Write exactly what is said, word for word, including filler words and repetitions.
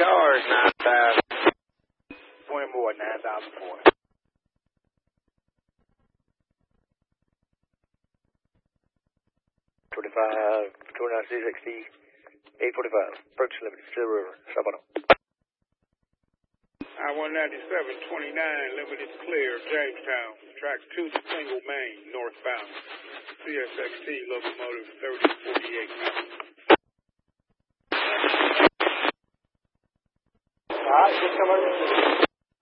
Stars nine thousand. twenty more, nine thousand four. twenty-five, twenty-nine, C sixty, eight forty-five. Approach Limited, Still River, Sabano. I one ninety-seven, twenty-nine, Limited Clear, Jamestown. Track two to Single Main, northbound. C S X T, locomotive thirty forty-eight. All right, just come over.